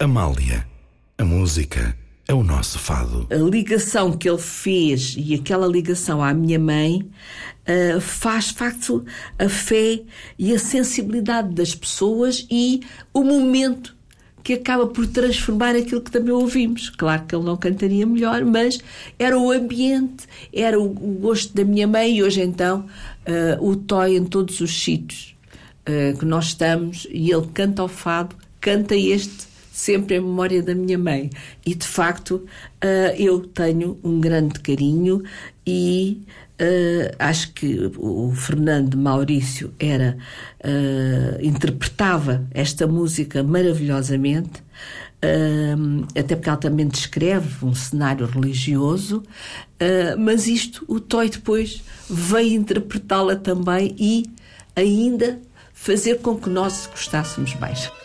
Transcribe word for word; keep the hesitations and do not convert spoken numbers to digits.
Amália, a música é o nosso fado. A ligação que ele fez e aquela ligação à minha mãe uh, faz, de facto, a fé e a sensibilidade das pessoas e o momento que acaba por transformar aquilo que também ouvimos. Claro que ele não cantaria melhor, mas era o ambiente, era o, o gosto da minha mãe e hoje então uh, o toy em todos os sítios uh, que nós estamos e ele canta ao fado, canta este sempre em memória da minha mãe. E, de facto, uh, eu tenho um grande carinho e uh, acho que o Fernando Maurício era, uh, interpretava esta música maravilhosamente, uh, até porque ela também descreve um cenário religioso, uh, mas isto, o Toy depois veio interpretá-la também e ainda fazer com que nós gostássemos mais.